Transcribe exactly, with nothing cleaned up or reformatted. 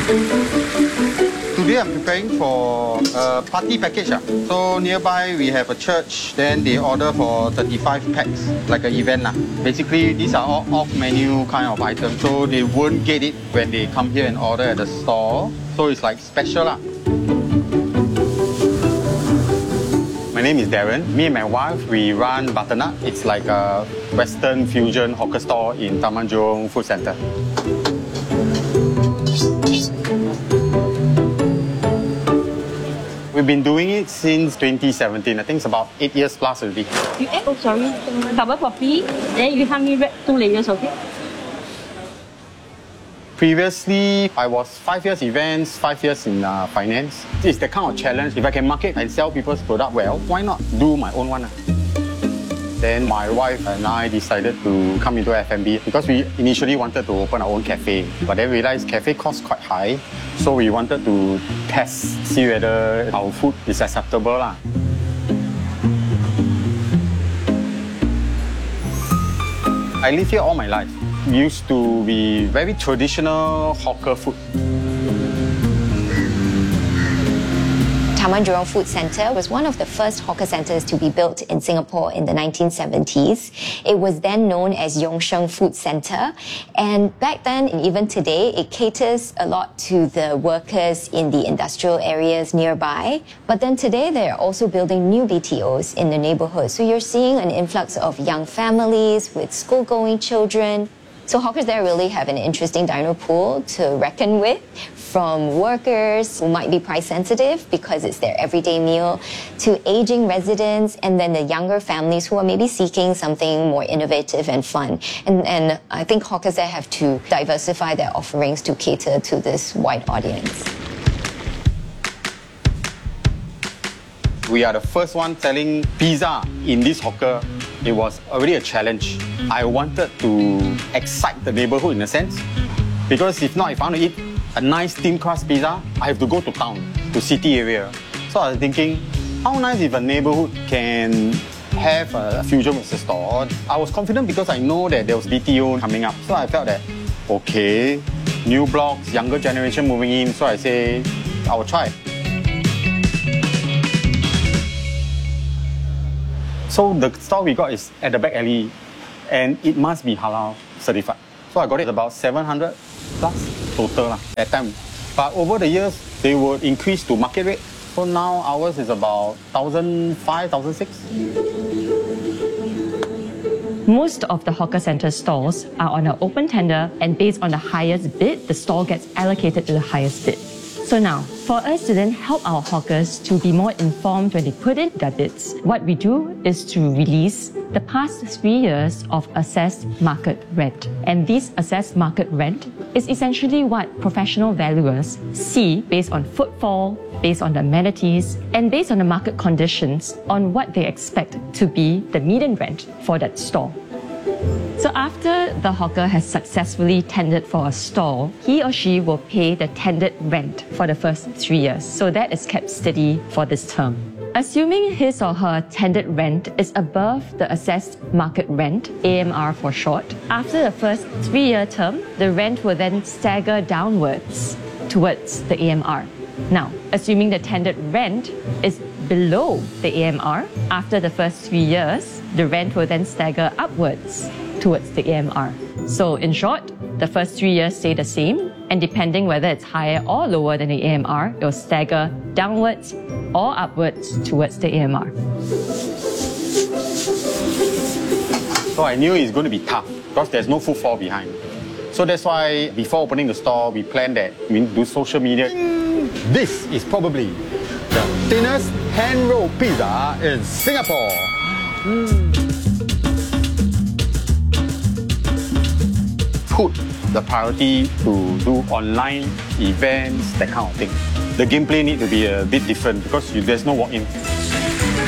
Today I'm preparing for a party package. Ah. So nearby we have a church, then they order for thirty-five packs, like an event. Ah. Basically, these are all off-menu kind of items, so they won't get it when they come here and order at the store. So it's like special. Ah. My name is Darren. Me and my wife, we run Butternut. It's like a Western fusion hawker store in Taman Jurong Food Centre. We've been doing it since twenty seventeen. I think it's about eight years plus already. You add, oh sorry, cover properly, then you help me wrap two layers, okay? Previously, I was five years events, five years in uh, finance. It's the kind of challenge. If I can market and sell people's product well, why not do my own one? Then my wife and I decided to come into F and B because we initially wanted to open our own cafe. But then we realized cafe costs quite high. So we wanted to test, see whether our food is acceptable. Lah. I live here all my life. Used to be very traditional hawker food. Taman Jurong Food Centre was one of the first hawker centres to be built in Singapore in the nineteen seventies. It was then known as Yong Sheng Food Centre, and back then and even today it caters a lot to the workers in the industrial areas nearby. But then today they're also building new B T Os in the neighbourhood, so you're seeing an influx of young families with school-going children. So hawkers there really have an interesting diner pool to reckon with, from workers who might be price sensitive because it's their everyday meal, to aging residents, and then the younger families who are maybe seeking something more innovative and fun. And, and I think hawkers there have to diversify their offerings to cater to this wide audience. We are the first one selling pizza in this hawker. It was already a challenge. I wanted to excite the neighborhood in a sense, because if not, if I want to eat a nice thin crust pizza, I have to go to town, to city area. So I was thinking, how nice if a neighborhood can have a fusion with the store. I was confident because I know that there was B T O coming up. So I felt that, okay, new blocks, younger generation moving in. So I say, I will try. So the store we got is at the back alley, and it must be halal certified. So I got it about seven hundred plus total at that time. But over the years, they would increase to market rate. So now ours is about one thousand five, one thousand six. Most of the hawker centre stalls are on an open tender, and based on the highest bid, the stall gets allocated to the highest bid. So now, for us to then help our hawkers to be more informed when they put in their bids, what we do is to release the past three years of assessed market rent. And this assessed market rent is essentially what professional valuers see based on footfall, based on the amenities, and based on the market conditions on what they expect to be the median rent for that store. So after the hawker has successfully tendered for a stall, he or she will pay the tendered rent for the first three years. So that is kept steady for this term. Assuming his or her tendered rent is above the assessed market rent, A M R for short, after the first three-year term, the rent will then stagger downwards towards the A M R. Now, assuming the tendered rent is below the A M R, after the first three years, the rent will then stagger upwards towards the A M R. So in short, the first three years stay the same, and depending whether it's higher or lower than the A M R, it will stagger downwards or upwards towards the A M R. So I knew it's going to be tough because there's no footfall behind. So that's why before opening the store, we planned that we need to do social media. This is probably the thinnest hand-rolled pizza in Singapore. Mm. Put the priority to do online events, that kind of thing. The gameplay need to be a bit different because you, there's no walk-in.